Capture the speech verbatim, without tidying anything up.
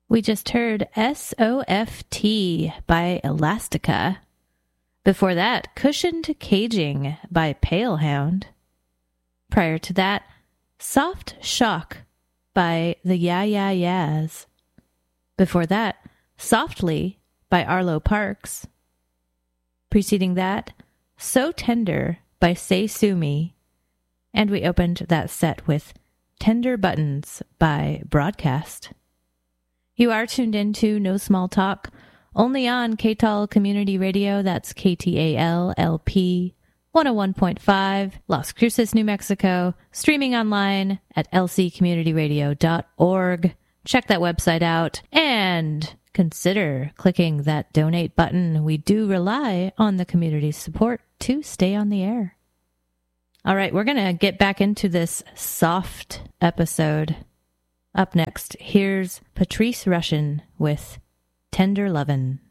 We just heard S O F T by Elastica. Before that, Cushioned Caging by Palehound. Prior to that, Soft Shock by the Yeah Yeah Yeahs. Before that, Softly by Arlo Parks. Preceding that, So Tender by Say Sumi. And we opened that set with Tender Buttons by Broadcast. You are tuned into No Small Talk, only on K T A L Community Radio. That's K T A L L P one oh one point five, Las Cruces, New Mexico. Streaming online at l c community radio dot org. Check that website out and consider clicking that donate button. We do rely on the community's support to stay on the air. All right, we're going to get back into this soft episode. Up next, here's Patrice Rushen with Tender Lovin'.